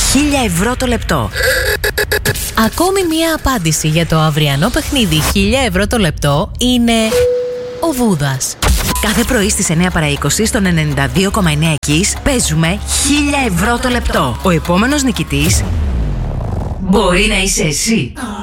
1.000 ευρώ το λεπτό. Ακόμη μία απάντηση για το αυριανό παιχνίδι 1.000 ευρώ το λεπτό είναι ο Βούδας. Κάθε πρωί στις 9 παρά 20 στον 92,9 Kiss παίζουμε 1.000 ευρώ το λεπτό. Ο επόμενος νικητής μπορεί να είσαι εσύ.